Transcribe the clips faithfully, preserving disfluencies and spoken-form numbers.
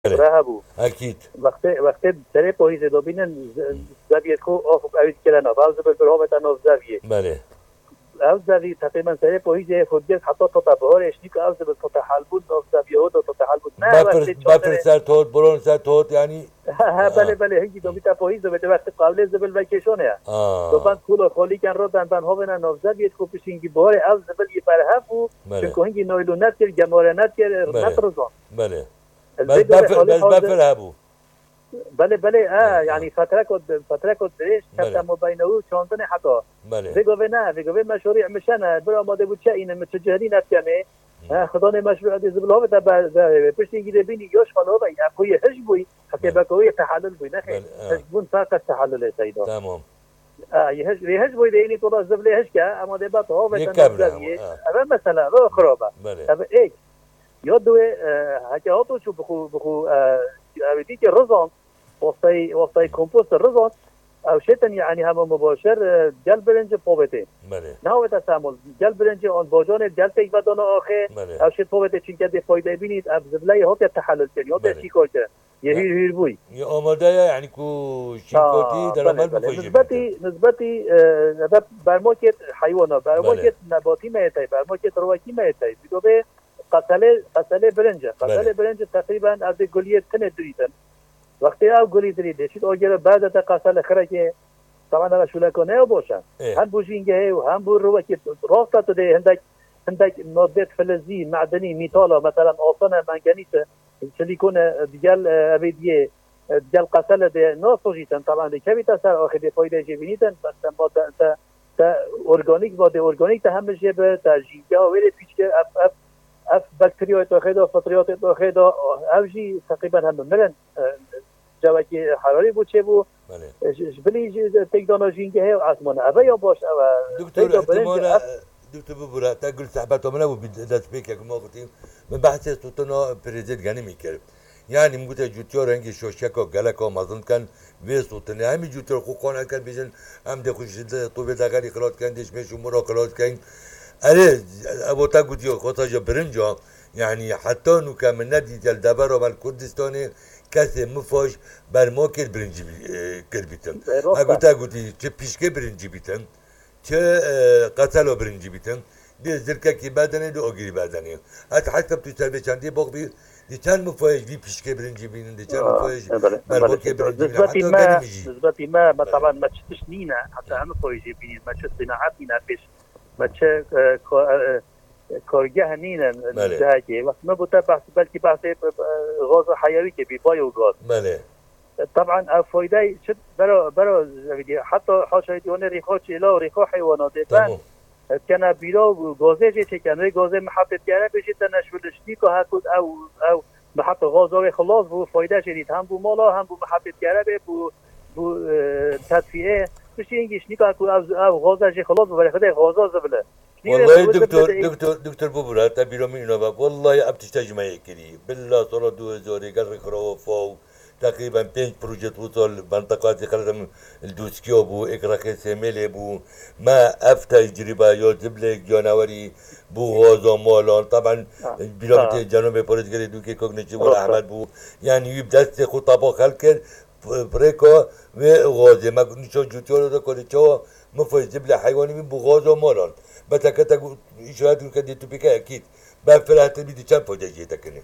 راها بو اكيد وقت وقت سر پویز دو بینن زاویه کو آف اوید کردن باز به برهامه تا زاویه بله او زاویه تقریبا سر پویز فوتبال حتی تا تا بهارش نیک او به تا حل بود او زاویه او تا تا حل بود نه وقتی بافر سر توت برون سر توت یعنی ها بله بله هنگی دو بیتا پویز دو به وقت قبل زبل وکیشونه دو بند کول خالی کن رو بند بند ها بنا نو زاویه کو پیشینگی بهار او زبل یه فرها بو چون هنگی نایلونت کرد جمارنت کرد نترزان بله بس بافر بس بافر هبو بله بله آه يعني فترة كنت فترة كنت بريش كنت مبينه شانطني حتى بيجوا بنا بيجوا بنا مشروع مشان برا ما دبوا شيء متجهدين أتكلم ها خداني مشروع دي زبله هذا تبع بس يجي بيني يوش خلاص يا أخوي هجبوي حتى بقوي تحلل بي نخي هجبون ساق التحلل يا سيدا تمام آه يهج يهجبوي ديني طلع زبله هجكا أما دبات هو بتنزل هذا مثلا هذا خرابة هذا إيه يدوي هكذا شو بخو بخو أبدي كرزان وصي وصي كومبوست الرزان او شتن يعني هم مباشر جل برنج بوبته بله نهو تسامل جل برنج اون بوجون جل تيك بدون اخر او شت بوبته چون كده فايده بينيد ابزبلای هو تحلل کنی هو چی کوچه یه هیر هیر بوی یه آماده يعني کو شینکوتی در عمل بفوجه نسبتی نسبتی برموکت حیوانات برموکت نباتی میتای برموکت رواکی میتای بیدوبه قتله قتله برنج قتله برنج تقریبا از گلیه تن دریتن وقتی او گلی دریده شد اگر بعد تا قصل خره که طبعا انا شو لکنه باشه هم بوجینگه و هم بو رو که راست تو ده هندک هندک ماده فلزی معدنی میتالا مثلا آسان منگنیت سیلیکون دیگل ابدیه دیگل قصل ده ناسوجیتن طبعا ده کبی تا سر آخر ده فایده جبینیتن بس با تا تا ارگانیک با ده ارگانیک تا هم جبه تا جینگا و ولی پیش که اف اف اف بکتریات اخدا فطریات اخدا اوجی تقریبا هم ملن جوابی حراری بود چه بود؟ بله. بلی تکنولوژی که آسمان اوه یا باش اوه. دکتر احتمالا دکتر ببره تا قل صحبت من ابو بدأت بيك يا كما قلتين من بحث توتنا بريزيد غني ميكر يعني مقولة جوتيور هنگي شوشكا غلكا مازن كان ويس وتنا همي جوتيور خو كان كان بيجن هم ده خوش طوبه دغاري خلاص كان دش مش مرا خلاص كان أره أبو تا قلتيو خطا جا برنجا يعني حتى نو كان ندي دل دبر ومال كردستاني کسی مفاش بر ما که برنجی کر بیتن اگه تا گویی چه پیشکه برنجی بیتن چه قتل برنجی بیتن دی زرکه کی بدنه دو آگری بدنه حتی حتی تو سر بچندی باق بی دی چند مفاش دی پیشکه برنجی بینن دی چند مفاش بر ما که برنجی بینن حتی ما نسبتی ما ما طبعا ما چتش نینا حتی هم مفاش بینن ما چه صناعت نینا پیش ما چه کارگاه نینن جایی که وقت ما بوده بحث بلکه بحث غاز حیوی که بی بایو غاز بله طبعا فایده شد برا برا حتی حاشیه اون ریخا چیلا و ریخا حیوانات بند کنه بیرا غازه چه کنه غازه محطت گره بشه تنشولشتی که هکود او او محطت غازه خلاص بو فایده شدید هم بو مالا هم بو محطت گره بو بو تدفیه بشه اینگیش نیکه او او غازه خلاص بو برای خدا غازه زبله والله دكتور دكتور دكتور بوبرا تبيرو من هنا والله ابتشتاج ما يكري بالله صار دو زوري قال ركرو فو تقريبا بين بروجيت وصل منطقات خلدم الدوسكيو بو اكراكي سيميلي بو ما افتى تجربه يو زبلك جانوري بو غازو مالان طبعا بيرامت جنوب بوليتيكي دوكي كوغنيتيف احمد بو يعني يبدأ خطابه خلك بريكو وغازي ما نشو جوتيو ده كوريتشو مفوز زبله حيواني من بو غازو مالان بتاكتا شهادة كده تبيكا أكيد بفرات بيدي كم فايدة جيتا كني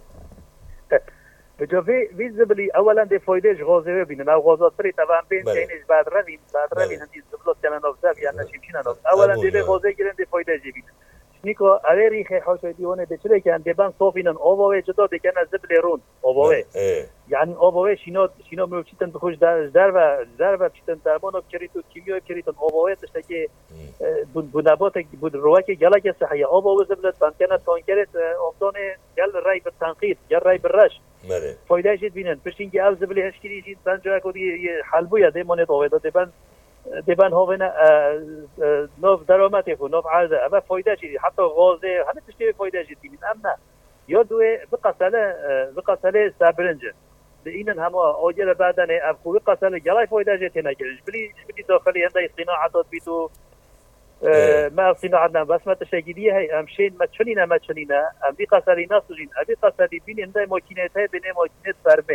بجوفي فيزبلي أولا دي فايدة غازية بيننا أو غازات بري طبعا بين كينش بعد ربي بعد ربي هندي زبلات كمان نفسها يعني نشيمشينا نفس أولا دي غازية كده دي فايدة جيبين نيكو أغير ريخي حوشة ديوانه بيشري كان ديبان صوفينا أوبوي جدا دي كان زبلة رون أوبوي يعني أوبوي شينو شينو مروشيتن بخوش در زربة زربة بشتن درمانو بكريتو كيمياء بكريتن أوبوي تشتكي بنبات بدرواكي جالك صحية أوبوي زبلة بان كانت كونكرت أفضانه جال رأي بالتنقيط جال رأي بالرش فايدة جد بينن بشتين أو زبلة هشكري جد بان جاك ودي حلبويا دي مونت أوبوي ديبان ديبان هونا نوف درامات يكون نوف عادة أما فايدة جدي حتى غازة هم تشتري فايدة جدي من أما يدوي بقصله بقصله سابرنجة لإنن هم أوجل بعدنا أبكو بقصله جلاي فايدة جدي نجلش بلي بلي داخلي هندي صناعة بيتو ما صناعتنا بس ما تشجيدية هي أمشين ما تشنينا ما تشنينا أم بقصله ناسوجين أبي قصله بين هندي ماكينات هاي بين ماكينات فرمة